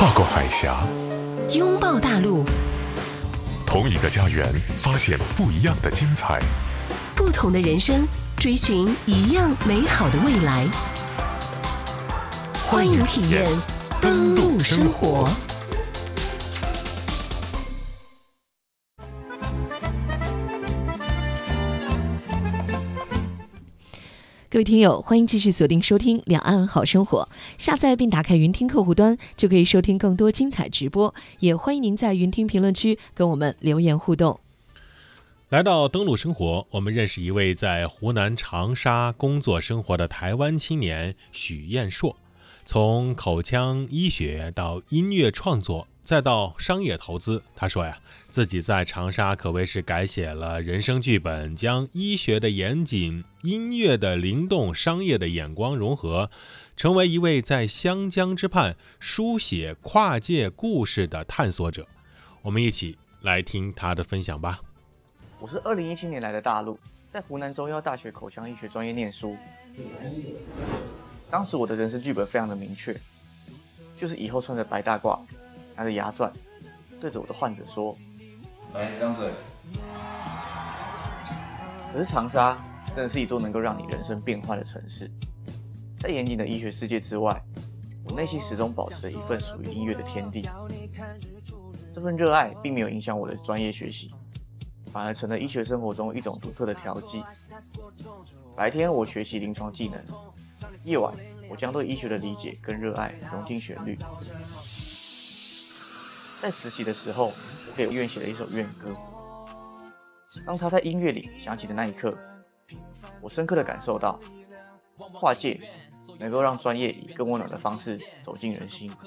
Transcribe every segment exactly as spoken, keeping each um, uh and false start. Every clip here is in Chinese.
跨过海峡， 拥抱大陆， 同一个家园，发现不一样的精彩。 不同的人生，追寻一样美好的未来。欢迎体验登陆生活。各位听友，欢迎继续锁定收听两岸好生活，下载并打开云听客户端，就可以收听更多精彩直播。也欢迎您在云听评论区跟我们留言互动。 来到登陆生活，我们认识一位在湖南长沙工作生活的台湾青年许彦硕。从口腔医学到音乐创作，再到商业投资，他说呀，自己在长沙可谓是改写了人生剧本，将医学的严谨、音乐的灵动、商业的眼光融合，成为一位在湘江之畔书写跨界故事的探索者。我们一起来听他的分享吧。 我是二零一七年来的大陆，在湖南中医药大学口腔医学专业念书。当时我的人生剧本非常的明确，就是以后穿着白大褂，拿着牙钻，对着我的患者说：“ 来，张嘴。” 可是长沙真的是一座能够让你人生变坏的城市，在严谨的医学世界之外，我内心始终保持着一份属于音乐的天地。这份热爱并没有影响我的专业学习，反而成了医学生活中一种独特的调剂。白天我学习临床技能，夜晚我将对医学的理解跟热爱融进旋律。在实习的时候，我给医院写了一首院歌。当它在音乐里响起的那一刻，我深刻地感受到，跨界能够让专业以更温暖的方式走进人心。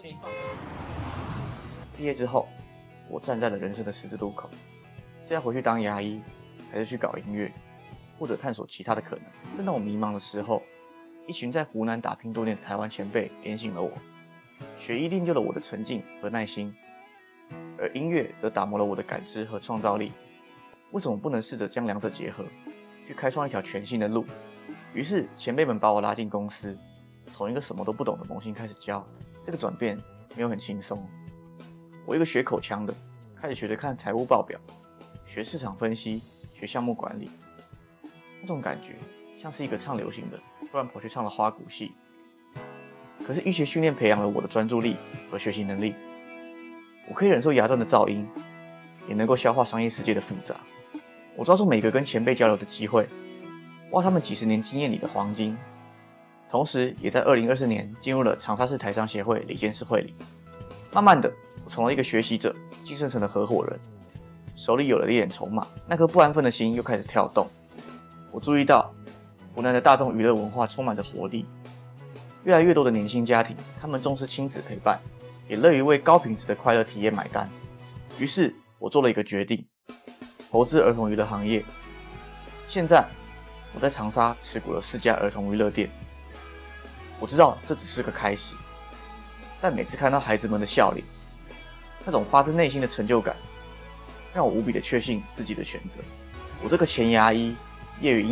毕业之后，我站在了人生的十字路口，是要回去当牙医，还是去搞音乐，或者探索其他的可能？正当我迷茫的时候，一群在湖南打拼多年的台湾前辈点醒了我。学医练就了我的沉静和耐心，而音乐则打磨了我的感知和创造力。为什么不能试着将两者结合，去开创一条全新的路？于是前辈们把我拉进公司，从一个什么都不懂的萌新开始教。这个转变没有很轻松。我一个学口腔的，开始学着看财务报表，学市场分析，学项目管理。那种感觉像是一个唱流行的突然跑去唱了花鼓戏。可是医学训练培养了我的专注力和学习能力，我可以忍受牙钻的噪音，也能够消化商业世界的复杂。我抓住每个跟前辈交流的机会，挖他们几十年经验里的黄金，同时也在二零二四年进入了长沙市台商协会理监事会里。慢慢的，我从了一个学习者晋升成了合伙人，手里有了一点筹码，那颗不安分的心又开始跳动。我注意到湖南的大众娱乐文化充满着活力，越来越多的年轻家庭，他们重视亲子陪伴，也乐于为高品质的快乐体验买单。于是我做了一个决定，投资儿童娱乐行业。现在我在长沙持股了四家儿童娱乐店。我知道这只是个开始，但每次看到孩子们的笑脸，那种发自内心的成就感，让我无比的确信自己的选择。我这个前牙医，业余